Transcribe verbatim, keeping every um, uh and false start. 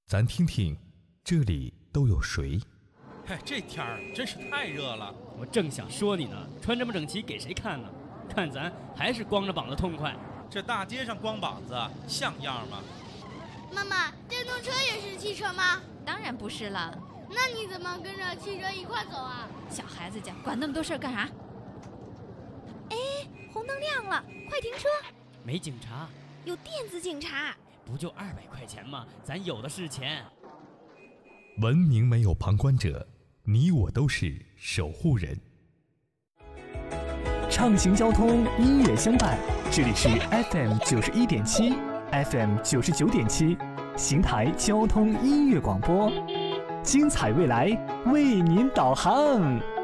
咱听听这里都有谁？ 哎，这天儿真是太热了。 我正想说你呢，穿这么整齐给谁看呢？看咱还是光着膀子痛快。 这大街上光膀子像样吗？ 妈妈，电动车也是汽车吗？ 当然不是了。 那你怎么跟着汽车一块走啊？ 小孩子家管那么多事儿干啥？哎，红灯亮了，快停车！ 没警察， 有电子警察。 不就二百块钱吗？咱有的是钱。 文明没有旁观者，你我都是守护人。 畅行交通，音乐相伴，这里是 F M 九十一点七 ，F M 九十九点七，邢台交通音乐广播，精彩未来为您导航。